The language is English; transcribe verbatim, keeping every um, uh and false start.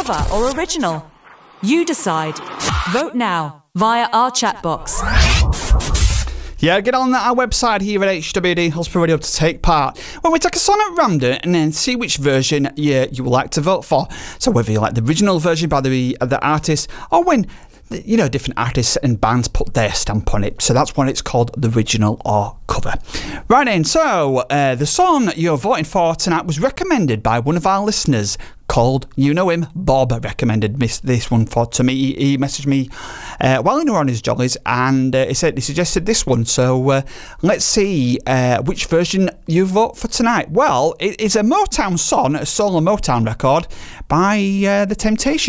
cover or original? You decide. Vote now via our chat box. Yeah, get on our website here at H W D Hotspur Radio to take part. When we take a song at random and then see which version you, you would like to vote for. So whether you like the original version by the, the artist, or when, you know, different artists and bands put their stamp on it. So that's what it's called, the original or cover. Right then, so uh, the song you're voting for tonight was recommended by one of our listeners called, you know him, Bob recommended this, this one for to me. He, he messaged me uh, while we were on his jollies, and uh, he said he suggested this one. So uh, let's see uh, which version you vote for tonight. Well, it is a Motown song, a solo Motown record by uh, The Temptations.